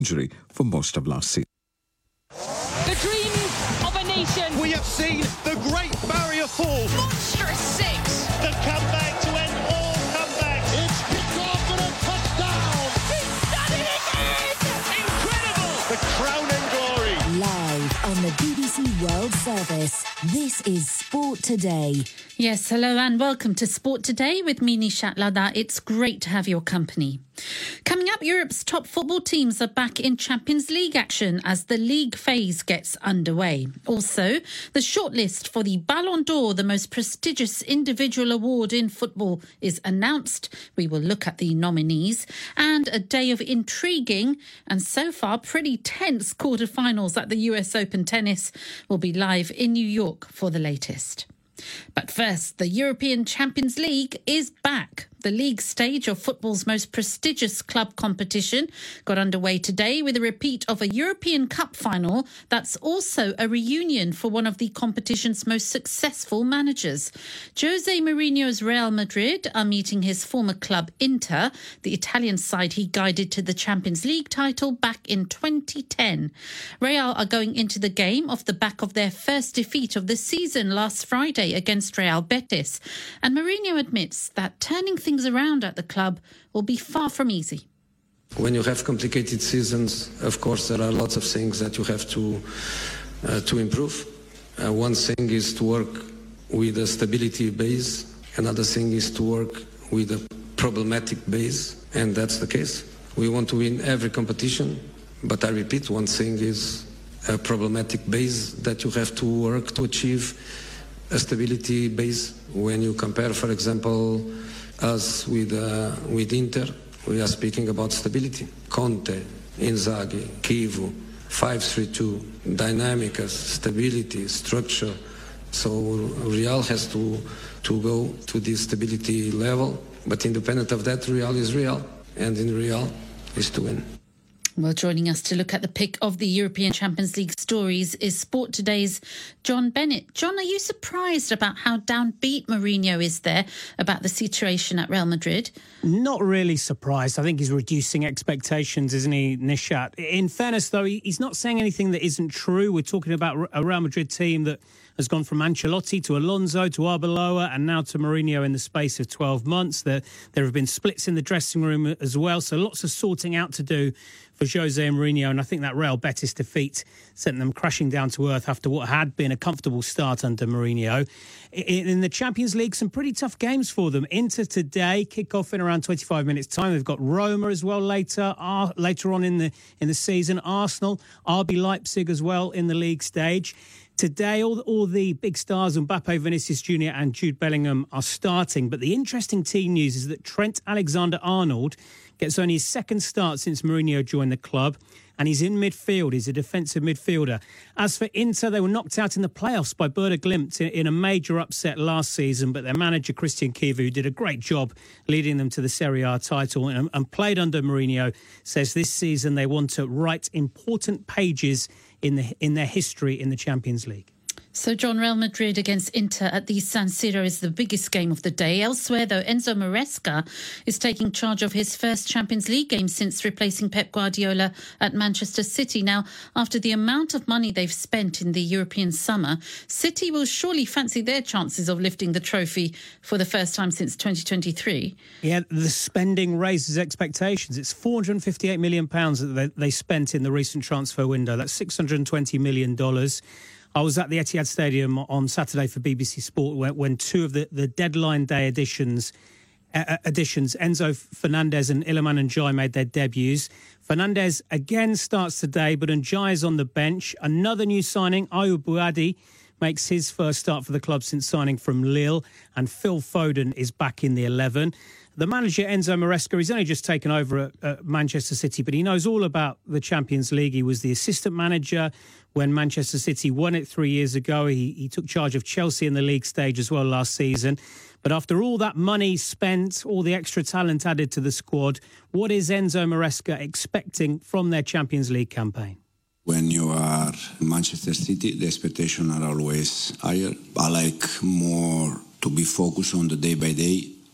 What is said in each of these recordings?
injury for most of last season. The dreams of a nation. We have seen the Great Barrier Fall. Monstrous six. The comeback to end all comebacks. It's picked off and a touchdown. He's done it again. Incredible. The crowning glory. Live on the BBC World Service, this is Sport Today. Yes, hello and welcome to Sport Today with me, Nishat Ladha. It's great to have your company. Coming up, Europe's top football teams are back in Champions League action as the league phase gets underway. Also, the shortlist for the Ballon d'Or, the most prestigious individual award in football, is announced. We will look at the nominees. And a day of intriguing and so far pretty tense quarterfinals at the US Open Tennis will be live in New York for the latest. But first, the European Champions League is back. The league stage of football's most prestigious club competition got underway today with a repeat of a European Cup final that's also a reunion for one of the competition's most successful managers. Jose Mourinho's Real Madrid are meeting his former club Inter, the Italian side he guided to the Champions League title back in 2010. Real are going into the game off the back of their first defeat of the season last Friday against Real Betis. And Mourinho admits that turning things around at the club will be far from easy. When you have complicated seasons, of course, there are lots of things that you have to improve. One thing is to work with a stability base. Another thing is to work with a problematic base, and that's the case. We want to win every competition, but I repeat, one thing is a problematic base that you have to work to achieve a stability base. When you compare, for example, us with Inter, we are speaking about stability. Conte, Inzaghi, Chivu, 5-3-2, dynamic, stability, structure. So Real has to go to this stability level. But independent of that, Real is Real. And in Real is to win. Well, joining us to look at the pick of the European Champions League stories is Sport Today's John Bennett. John, are you surprised about how downbeat Mourinho is there about the situation at Real Madrid? Not really surprised. I think he's reducing expectations, isn't he, Nishat? In fairness, though, he's not saying anything that isn't true. We're talking about a Real Madrid team that has gone from Ancelotti to Alonso to Arbeloa and now to Mourinho in the space of 12 months. There have been splits in the dressing room as well, so lots of sorting out to do for Jose Mourinho, and I think that Real Betis defeat sent them crashing down to earth after what had been a comfortable start under Mourinho. In the Champions League, some pretty tough games for them. Inter today, kick off in around 25 minutes' time. They've got Roma as well later on in the season. Arsenal, RB Leipzig as well in the league stage. Today, all the big stars, Mbappe, Vinicius Jr. and Jude Bellingham, are starting. But the interesting team news is that Trent Alexander-Arnold gets only his second start since Mourinho joined the club, and he's in midfield. He's a defensive midfielder. As for Inter, they were knocked out in the playoffs by Werder Glimt in a major upset last season, but their manager, Christian Chivu, did a great job leading them to the Serie A title and played under Mourinho, says this season they want to write important pages in their history in the Champions League. So, John, Real Madrid against Inter at the San Siro is the biggest game of the day. Elsewhere, though, Enzo Maresca is taking charge of his first Champions League game since replacing Pep Guardiola at Manchester City. Now, after the amount of money they've spent in the European summer, City will surely fancy their chances of lifting the trophy for the first time since 2023. Yeah, the spending raises expectations. It's £458 million that they spent in the recent transfer window. That's $620 million. I was at the Etihad Stadium on Saturday for BBC Sport when two of the deadline day additions, Enzo Fernandez and Iliman Ndiaye, made their debuts. Fernandez again starts today, but Ndiaye is on the bench. Another new signing, Ayoub Bouadi, makes his first start for the club since signing from Lille, and Phil Foden is back in the 11. The manager, Enzo Maresca, he's only just taken over at Manchester City, but he knows all about the Champions League. He was the assistant manager when Manchester City won it 3 years ago. He took charge of Chelsea in the league stage as well last season. But after all that money spent, all the extra talent added to the squad, what is Enzo Maresca expecting from their Champions League campaign? When you are Manchester City, the expectations are always higher. I like more to be focused on the day by day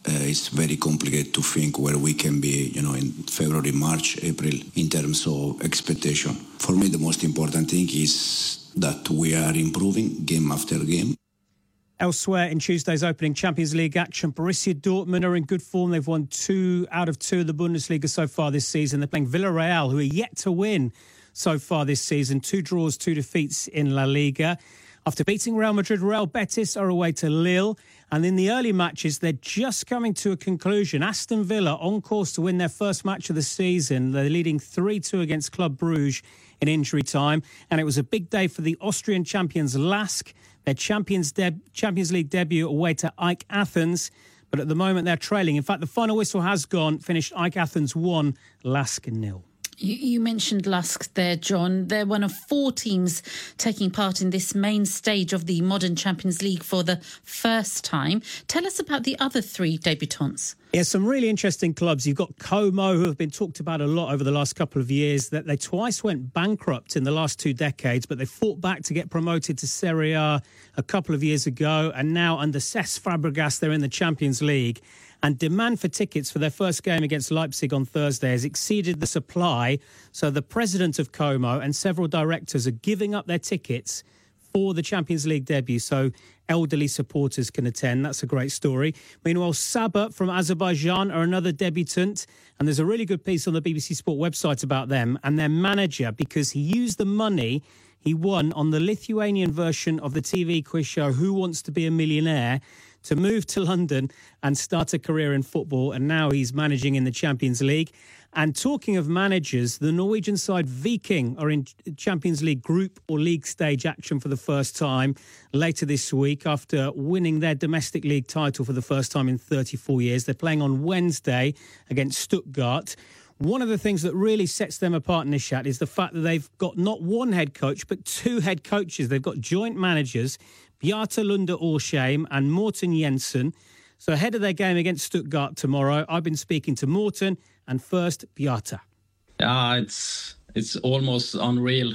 it's very complicated to think where we can be, in February, March, April, in terms of expectation. For me, the most important thing is that we are improving game after game. Elsewhere in Tuesday's opening Champions League action, Borussia Dortmund are in good form. They've won 2 out of 2 of the Bundesliga so far this season. They're playing Villarreal, who are yet to win so far this season. 2 draws, 2 defeats in La Liga. After beating Real Madrid, Real Betis are away to Lille. And in the early matches, they're just coming to a conclusion. Aston Villa on course to win their first match of the season. They're leading 3-2 against Club Brugge in injury time. And it was a big day for the Austrian champions LASK. Their Champions League debut away to AEK Athens. But at the moment, they're trailing. In fact, the final whistle has gone. Finished AEK Athens 1, LASK 0. You mentioned LASK there, John. They're one of 4 teams taking part in this main stage of the modern Champions League for the first time. Tell us about the other 3 debutants. Yeah, some really interesting clubs. You've got Como, who have been talked about a lot over the last couple of years. That they twice went bankrupt in the last 2 decades, but they fought back to get promoted to Serie A a couple of years ago. And now under Cesc Fabregas, they're in the Champions League. And demand for tickets for their first game against Leipzig on Thursday has exceeded the supply. So the president of Como and several directors are giving up their tickets for the Champions League debut, so elderly supporters can attend. That's a great story. Meanwhile, Sabah from Azerbaijan are another debutant, and there's a really good piece on the BBC Sport website about them and their manager, because he used the money he won on the Lithuanian version of the TV quiz show Who Wants to Be a Millionaire to move to London and start a career in football, and now he's managing in the Champions League. And talking of managers, the Norwegian side Viking are in Champions League group or league stage action for the first time later this week after winning their domestic league title for the first time in 34 years. They're playing on Wednesday against Stuttgart. One of the things that really sets them apart, Nishat, is the fact that they've got not one head coach, but 2 head coaches. They've got joint managers, Bjarte Lunde Årsheim and Morten Jensen. So ahead of their game against Stuttgart tomorrow, I've been speaking to Morten and first Bjarte. Yeah, it's almost unreal.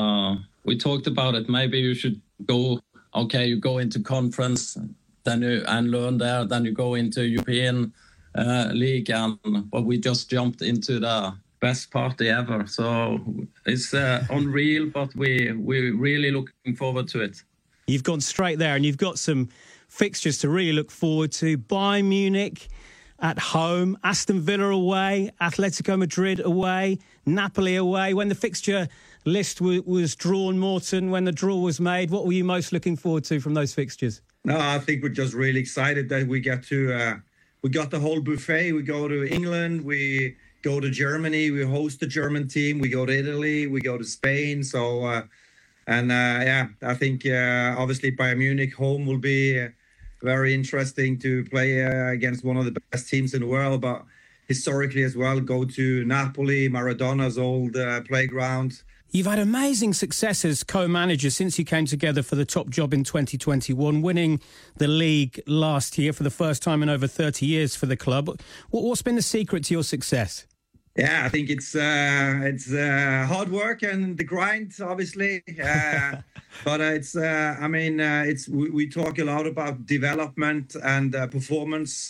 We talked about it. Maybe you should go, you go into conference and learn there. Then you go into European league, but we just jumped into the best party ever. So it's unreal, but we're really looking forward to it. You've gone straight there, and you've got some fixtures to really look forward to. Bayern Munich at home, Aston Villa away, Atletico Madrid away, Napoli away. When the fixture list was drawn, Morten, when the draw was made, what were you most looking forward to from those fixtures? No, I think we're just really excited that we get to... we got the whole buffet. We go to England, we go to Germany, we host the German team, we go to Italy, we go to Spain. So, I think obviously Bayern Munich home will be very interesting to play against one of the best teams in the world. But historically as well, go to Napoli, Maradona's old playground. You've had amazing success as co-manager since you came together for the top job in 2021, winning the league last year for the first time in over 30 years for the club. What's been the secret to your success? Yeah, I think it's hard work and the grind, obviously. But we talk a lot about development and performance.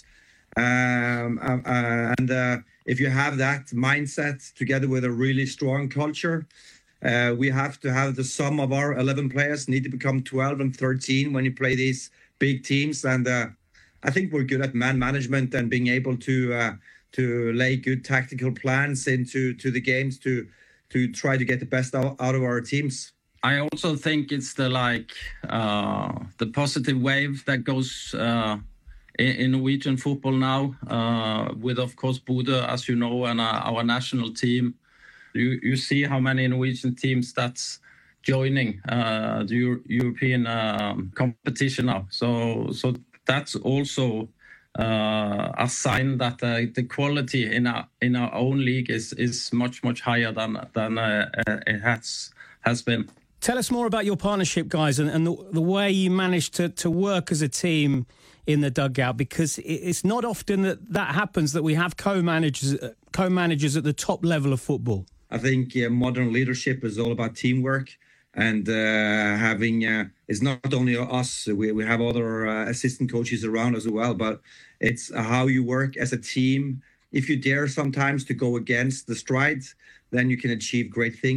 If you have that mindset together with a really strong culture, we have to have the sum of our 11 players need to become 12 and 13 when you play these big teams. And I think we're good at man management and being able to lay good tactical plans into the games to try to get the best out of our teams. I also think it's the positive wave that goes in Norwegian football now, with, of course, Bodø, as you know, and our national team. You see how many Norwegian teams that's joining the European competition now. So that's also a sign that the quality in our own league is much higher than it has been. Tell us more about your partnership, guys, and the way you managed to work as a team in the dugout, because it's not often that happens, that we have co-managers at the top level of football. I think modern leadership is all about teamwork. And having it's not only us, we have other assistant coaches around us as well, but it's how you work as a team. If you dare sometimes to go against the strides, then you can achieve great things.